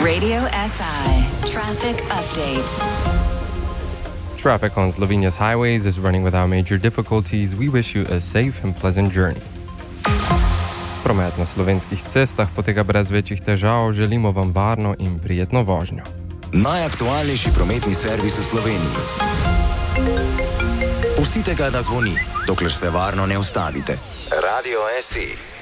Radio SI Traffic Update. Traffic on Slovenia's highways is running without major difficulties. We wish you a safe and pleasant journey. Promet na slovenskih cestah poteka brez večjih težav. Želimo vam varno in prijetno vožnjo. Najaktualnejši prometni servis v Sloveniji. Pustite ga, da zvoni, dokler se varno ne ustavite. Radio SI.